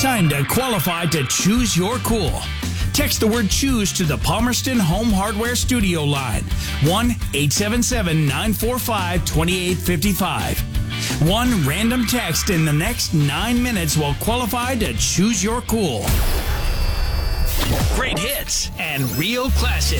Time to qualify to choose your cool. Text the word choose to the Palmerston Home Hardware Studio line. 1-877-945-2855. One random text in the next 9 minutes will qualify to choose your cool. Great hits and real classics.